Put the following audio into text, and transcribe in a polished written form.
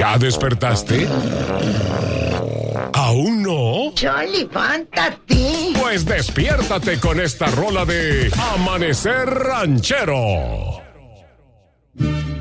¿Ya despertaste? ¿Aún no? Ya levántate. Pues despiértate con esta rola de Amanecer Ranchero.